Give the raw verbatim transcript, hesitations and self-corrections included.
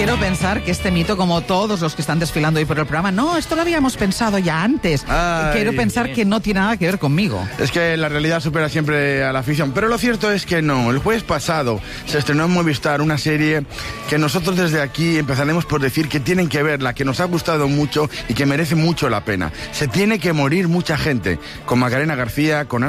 quiero pensar que este mito, como todos los que están desfilando hoy por el programa, no, esto lo habíamos pensado ya antes. Ay, quiero pensar sí. que no tiene nada que ver conmigo. Es que la realidad supera siempre a la ficción. Pero lo cierto es que no. El jueves pasado se estrenó en Movistar una serie que nosotros desde aquí empezaremos por decir que tienen que verla, que nos ha gustado mucho y que merece mucho la pena. Se tiene que morir mucha gente. Con Macarena García, con Ana